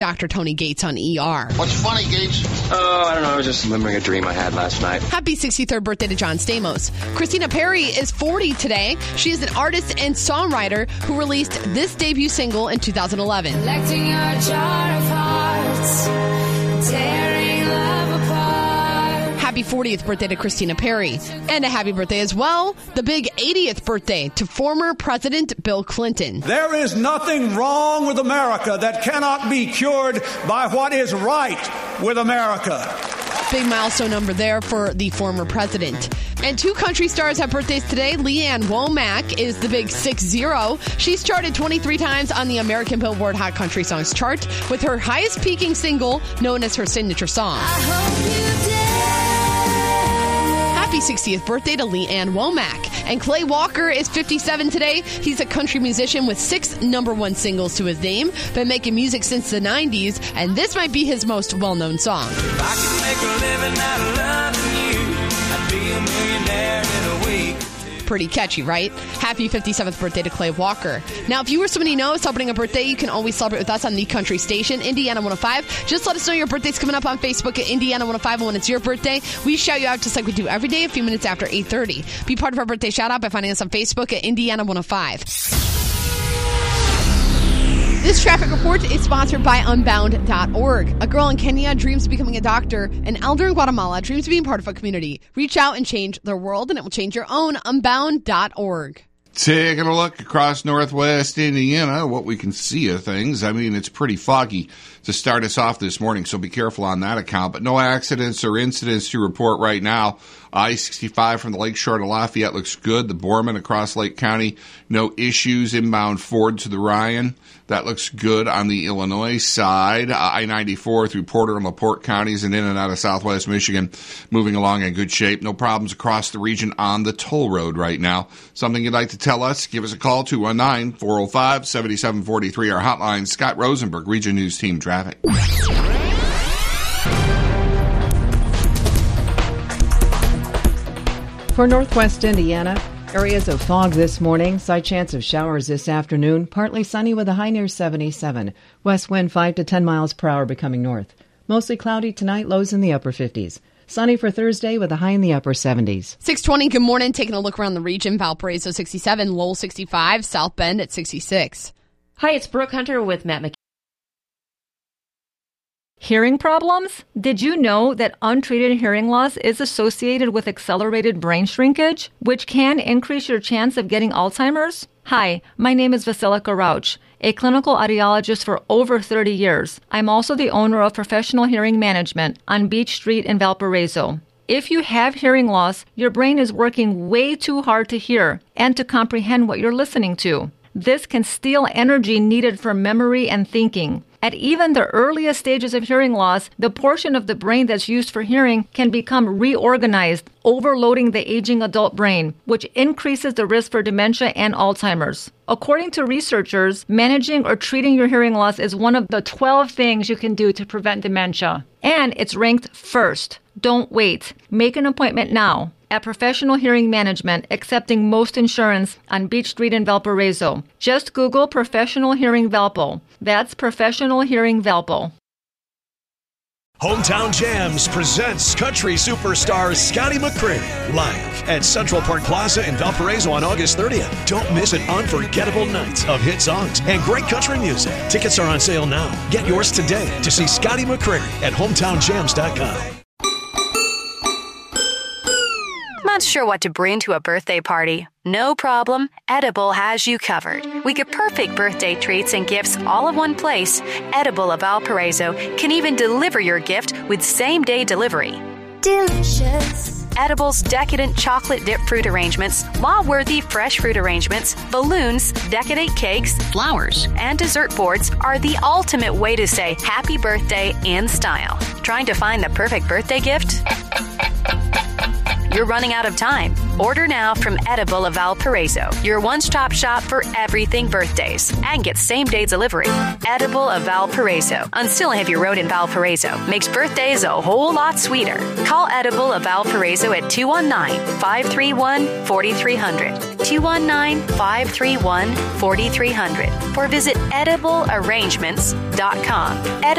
Dr. Tony Gates on ER. What's funny, Gates? Oh, I don't know. I was just remembering a dream I had last night. Happy 63rd birthday to John Stamos. Christina Perri is 40 today. She is an artist and songwriter who released this debut single in 2011. Collecting your jar of hearts, tearing love apart. Happy 40th birthday to Christina Perri. And a happy birthday as well, the big 80th birthday to former President Bill Clinton. There is nothing wrong with America that cannot be cured by what is right with America. Big milestone number there for the former president. And two country stars have birthdays today. Leanne Womack is the big 6-0. She's charted 23 times on the American Billboard Hot Country Songs chart with her highest peaking single known as her signature song. Happy 60th birthday to Leanne Womack. And Clay Walker is 57 today. He's a country musician with 6 number one singles to his name. Been making music since the 90s, and this might be his most well-known song. If I could make a living out of loving you, I'd be a millionaire in a week. Pretty catchy, right? Happy 57th birthday to Clay Walker. Now, if you or somebody you know is celebrating a birthday, you can always celebrate with us on the country station, Indiana 105. Just let us know your birthday's coming up on Facebook at Indiana 105, and when it's your birthday, we shout you out just like we do every day a few minutes after 8:30. Be part of our birthday shout-out by finding us on Facebook at Indiana 105. This traffic report is sponsored by Unbound.org. A girl in Kenya dreams of becoming a doctor. An elder in Guatemala dreams of being part of a community. Reach out and change their world, and it will change your own. Unbound.org. Taking a look across northwest Indiana, what we can see of things. I mean, it's pretty foggy to start us off this morning, so be careful on that account. But no accidents or incidents to report right now. I-65 from the Lakeshore to Lafayette looks good. The Borman across Lake County, no issues. Inbound Ford to the Ryan, that looks good on the Illinois side. I-94 through Porter and LaPorte counties and in and out of southwest Michigan, moving along in good shape. No problems across the region on the toll road right now. Something you'd like to tell us? Give us a call, 219-405-7743, our hotline. Scott Rosenberg, Region News Team Traffic. For northwest Indiana, areas of fog this morning, slight chance of showers this afternoon, partly sunny with a high near 77. West wind 5 to 10 miles per hour becoming north. Mostly cloudy tonight, lows in the upper 50s. Sunny for Thursday with a high in the upper 70s. 6:20, good morning. Taking a look around the region. Valparaiso 67, Lowell 65, South Bend at 66. Hi, it's Brooke Hunter with Matt McKay. Hearing problems? Did you know that untreated hearing loss is associated with accelerated brain shrinkage, which can increase your chance of getting Alzheimer's? Hi, my name is Vasilika Rauch, a clinical audiologist for over 30 years. I'm also the owner of Professional Hearing Management on Beach Street in Valparaiso. If you have hearing loss, your brain is working way too hard to hear and to comprehend what you're listening to. This can steal energy needed for memory and thinking. At even the earliest stages of hearing loss, the portion of the brain that's used for hearing can become reorganized, overloading the aging adult brain, which increases the risk for dementia and Alzheimer's. According to researchers, managing or treating your hearing loss is one of the 12 things you can do to prevent dementia. And it's ranked first. Don't wait. Make an appointment now at Professional Hearing Management, accepting most insurance on Beach Street in Valparaiso. Just Google Professional Hearing Valpo. That's Professional Hearing Valpo. Hometown Jams presents country superstar Scotty McCreery live at Central Park Plaza in Valparaiso on August 30th. Don't miss an unforgettable night of hit songs and great country music. Tickets are on sale now. Get yours today to see Scotty McCreery at hometownjams.com. Not sure what to bring to a birthday party? No problem. Edible has you covered. We get perfect birthday treats and gifts all in one place. Edible of Valparaiso can even deliver your gift with same-day delivery. Delicious. Edible's decadent chocolate dip fruit arrangements, law-worthy fresh fruit arrangements, balloons, decadent cakes, flowers, and dessert boards are the ultimate way to say happy birthday in style. Trying to find the perfect birthday gift? You're running out of time. Order now from Edible of Valparaiso, your one-stop shop for everything birthdays, and get same-day delivery. Edible of Valparaiso on Silhavier Road in Valparaiso makes birthdays a whole lot sweeter. Call Edible of Valparaiso at 219-531-4300, 219-531-4300, or visit ediblearrangements.com.